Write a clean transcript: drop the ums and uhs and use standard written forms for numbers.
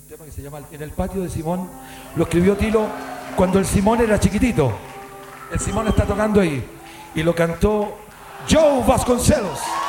tema que se llama En el patio de Simón. Lo escribió Tilo cuando el Simón era chiquitito. El Simón está tocando ahí. Y lo cantó Joe Vasconcelos.